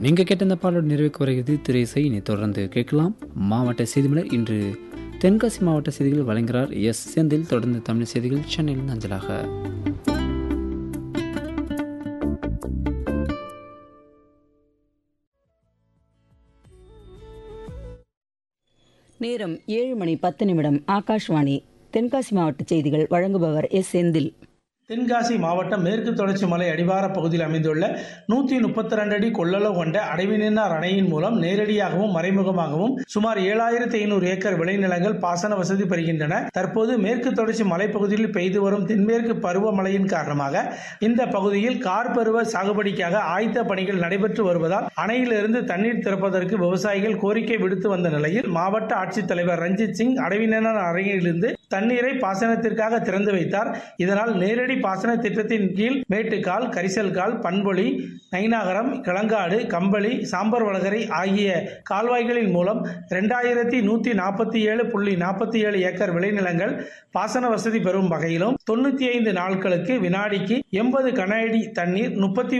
நீங்கள் கேட்ட இந்த பாடலோடு நிறைவுக்கு வருகிறது திரை இசை. இனி தொடர்ந்து கேட்கலாம் மாவட்ட செய்திமலர். இன்று தென்காசி மாவட்ட செய்திகள் வழங்குகிறார் எஸ் செந்தில். தொடர்ந்து தமிழ் செய்திகள் சென்னையிலிருந்து அஞ்சலாக. நேரம் 7:10 ஆகாஷ்வாணி தென்காசி மாவட்ட செய்திகள் வழங்குபவர் எஸ் செந்தில். தென்காசி மாவட்டம் மேற்கு தொடர்ச்சி மலை அடிவார பகுதியில் அமைந்துள்ள 132 அடி கொள்ளளவு கொண்ட அடைவினார் அணையின் மூலம் நேரடியாகவும் மறைமுகமாகவும் சுமார் 7500 ஏக்கர் விளைநிலங்கள் பாசன வசதி பெறுகின்றன. தற்போது மேற்கு தொடர்ச்சி மலைப்பகுதியில் பெய்து வரும் தென்மேற்கு பருவமழையின் காரணமாக இந்த பகுதியில் கார்பருவ சாகுபடிக்காக ஆயத்த பணிகள் நடைபெற்று வருவதால் அணையிலிருந்து தண்ணீர் திறப்பதற்கு விவசாயிகள் கோரிக்கை விடுத்து வந்த நிலையில் மாவட்ட ஆட்சித்தலைவர் ரஞ்சித் சிங் அடைவினார் அணையிலிருந்து தண்ணீரை பாசனத்திற்காக திறந்து வைத்தார். இதனால் நேரடி பாசன திட்டத்தின் கீழ் மேட்டுக்கால், கரிசல்கால், பண்பொழி, நைனாகரம், கிளங்காடு, கம்பளி, சாம்பர் வளகரை ஆகிய கால்வாய்களின் மூலம் 2147.47 ஏக்கர் விளைநிலங்கள் பாசன வசதி பெறும் வகையிலும் 95 நாட்களுக்கு வினாடிக்கு 80 கன அடி தண்ணீர்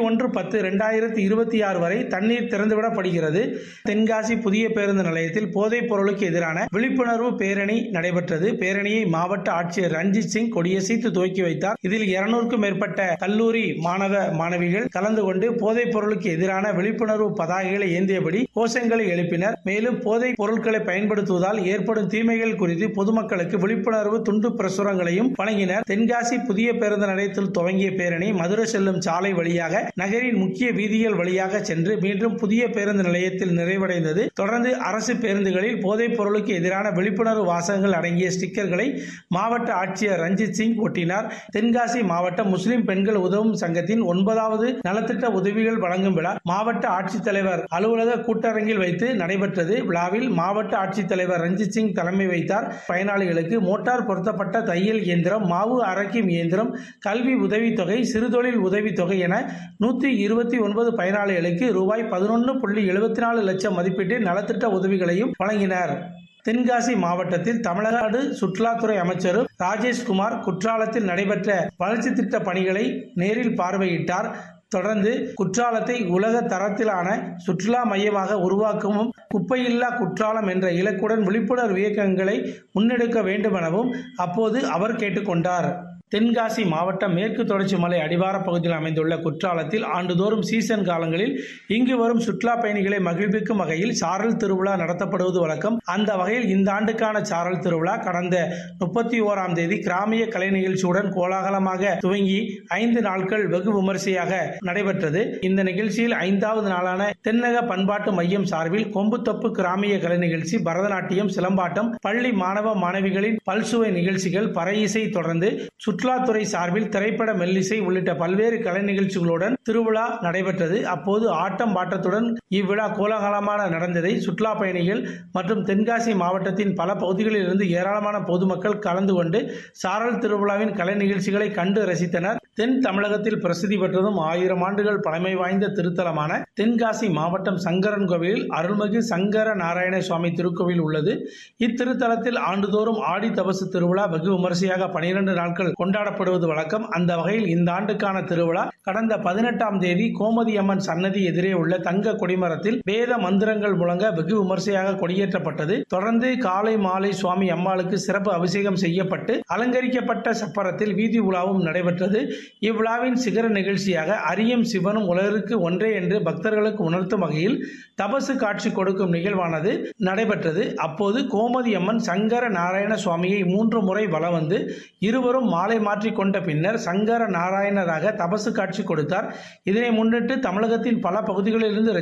31/10/2026 வரை தண்ணீர் திறந்துவிடப்படுகிறது. தென்காசி புதிய பேருந்து நிலையத்தில் போதைப் பொருளுக்கு எதிரான விழிப்புணர்வு பேரணி நடைபெற்றது. பேரணியை மாவட்ட ஆட்சியர் ரஞ்சித் சிங் கொடியசைத்து துவக்கி வைத்தார். இதில் 200க்கும் மேற்பட்ட கல்லூரி மாணவ மாணவிகள் கலந்து கொண்டு போதைப் பொருளுக்கு எதிரான விழிப்புணர்வு பதாகைகளை ஏந்தியபடி கோஷங்களை எழுப்பினர். மேலும் போதைப் பொருட்களை பயன்படுத்துவதால் ஏற்படும் தீமைகள் குறித்து பொதுமக்களுக்கு விழிப்புணர்வு துண்டு பிரசுரங்களையும் வழங்கினர். தென்காசி புதிய பேருந்து நிலையத்தில் துவங்கிய பேரணி மதுரை செல்லும் சாலை வழியாக நகரின் முக்கிய வீதிகள் வழியாக சென்று மீண்டும் புதிய பேருந்து நிலையத்தில் நிறைவடைந்தது. தொடர்ந்து அரசு பேருந்துகளில் போதைப் பொருளுக்கு எதிரான விழிப்புணர்வு வாசகங்கள் அடங்கிய ஸ்டிக்கர்களை மாவட்ட ஆட்சியர் ரஞ்சித் சிங் ஒட்டினார். தென்காசி மாவட்ட முஸ்லிம் பெண்கள் உதவும் சங்கத்தின் 9வது நலத்திட்ட உதவிகள் வழங்கும் விழா மாவட்ட ஆட்சித்தலைவர் அலுவலக கூட்டரங்கில் வைத்து நடைபெற்றது. விழாவில் மாவட்ட ஆட்சித்தலைவர் ரஞ்சித் சிங் தலைமை வைத்தார். பயனாளிகளுக்கு மோட்டார் பொருத்தப்பட்ட தையல் இயந்திரம், மாவு அரைக்கும் இயந்திரம், கல்வி உதவித்தொகை, சிறுதொழில் உதவித்தொகை என 129 பயனாளிகளுக்கு ரூபாய் 11.74 லட்சம் மதிப்பீட்டில் நலத்திட்ட உதவிகளையும் வழங்கினர். தென்காசி மாவட்டத்தில் தமிழ்நாடு சுற்றுலாத்துறை அமைச்சர் ராஜேஷ்குமார் குற்றாலத்தில் நடைபெற்ற வளர்ச்சி திட்ட பணிகளை நேரில் பார்வையிட்டார். தொடர்ந்து குற்றாலத்தை உலக தரத்திலான சுற்றுலா மையமாக உருவாக்கவும் குப்பையில்லா குற்றாலம் என்ற இலக்குடன் விழிப்புணர்வு இயக்கங்களை முன்னெடுக்க வேண்டும் எனவும் அப்போது அவர் கேட்டுக்கொண்டார். தென்காசி மாவட்டம் மேற்கு தொடர்ச்சி மலை அடிவார பகுதியில் அமைந்துள்ள குற்றாலத்தில் ஆண்டுதோறும் சீசன் காலங்களில் இங்கு வரும் சுற்றுலா பயணிகளை மகிழ்விக்கும் வகையில் சாரல் திருவிழா நடத்தப்படுவது வழக்கம். அந்த வகையில் இந்த ஆண்டுக்கான சாரல் திருவிழா கடந்த 31ஆம் தேதி கிராமிய கலை நிகழ்ச்சியுடன் கோலாகலமாக துவங்கி 5 நாட்கள் வெகு விமரிசையாக நடைபெற்றது. இந்த நிகழ்ச்சியில் 5வது நாளான தென்னக பண்பாட்டு மையம் சார்பில் கொம்புத்தப்பு கிராமிய கலை நிகழ்ச்சி, பரதநாட்டியம், சிலம்பாட்டம், பள்ளி மாணவ மாணவிகளின் பல்சுவை நிகழ்ச்சிகள், பறை இசை, தொடர்ந்து சுற்றுலாத்துறை சார்பில் திரைப்பட, மெல்லிசை உள்ளிட்ட பல்வேறு கலை நிகழ்ச்சிகளுடன் திருவிழா நடைபெற்றது. அப்போது ஆட்டம் பாட்டத்துடன் இவ்விழா கோலாகலமாக நடந்ததை சுற்றுலா பயணிகள் மற்றும் தென்காசி மாவட்டத்தின் பல பகுதிகளில் இருந்து ஏராளமான பொதுமக்கள் கலந்து கொண்டு சாரல் திருவிழாவின் கலை நிகழ்ச்சிகளை கண்டு ரசித்தனர். தென் தமிழகத்தில் பிரசித்தி பெற்றதும் 1000 ஆண்டுகள் பழமை வாய்ந்த திருத்தலமான தென்காசி மாவட்டம் சங்கரன் கோவிலில் அருள்மிகு சங்கர நாராயண சுவாமி திருக்கோவில் உள்ளது. இத்திருத்தலத்தில் ஆண்டுதோறும் ஆடி தபசு திருவிழா வெகு விமரிசையாக 12 நாட்கள் கொண்டாடப்படுவது வழக்கம். அந்த வகையில் இந்த ஆண்டுக்கான திருவிழா கடந்த 18ஆம் தேதி கோமதி அம்மன் சன்னதி எதிரே உள்ள தங்க கொடிமரத்தில் வேத மந்திரங்கள் முழங்க வெகு விமரிசையாக கொடியேற்றப்பட்டது. தொடர்ந்து காலை மாலை சுவாமி அம்மாளுக்கு சிறப்பு அபிஷேகம் செய்யப்பட்டு அலங்கரிக்கப்பட்ட சப்பரத்தில் வீதி உலாவும் நடைபெற்றது. இவ்விழாவின் சிகர நிகழ்ச்சியாக அரியும் சிவனும் உலகிற்கு ஒன்றே என்று பக்தர்களுக்கு உணர்த்தும் வகையில் தபசு காட்சி கொடுக்கும் நிகழ்வானது நடைபெற்றது. அப்போது கோமதி அம்மன் சங்கர நாராயண சுவாமியை 3 முறை வலம் வந்து இருவரும் மாலை மாற்றிக் கொண்ட பின்னர் சங்கர நாராயணராக தபசு காட்சி கொடுத்தார். இதனை முன்னிட்டு தமிழகத்தின் பல பகுதிகளில் இருந்து